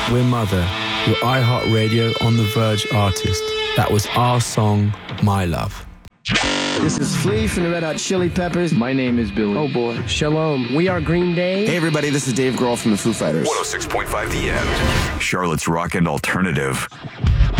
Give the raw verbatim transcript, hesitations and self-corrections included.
We're Mother, your iHeartRadio On The Verge artist. That was our song, My Love. This is Flea from the Red Hot Chili Peppers. My name is Billy. Oh boy. Shalom. We are Green Day. Hey everybody, this is Dave Grohl from the Foo Fighters. one oh six point five The End. Charlotte's Rock and Alternative.